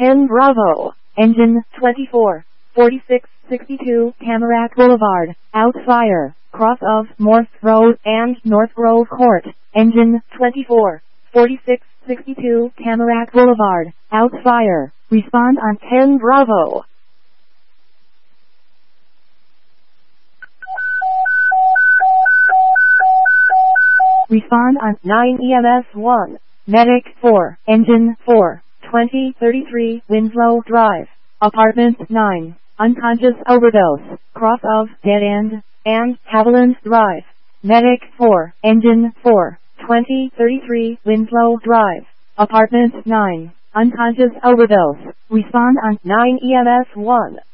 10 Bravo, engine 24, 4662 Tamarack Boulevard, out fire, cross of Morse Road and North Grove Court, engine 24, 4662 Tamarack Boulevard, out fire, respond on 10 Bravo. Respond on 9 EMS 1, Medic 4, Engine 4, 2033 Winslow Drive, Apartment 9, unconscious overdose, cross of Dead End, and Haviland Drive, Medic 4, Engine 4, 2033 Winslow Drive, Apartment 9, unconscious overdose, respond on 9 EMS 1.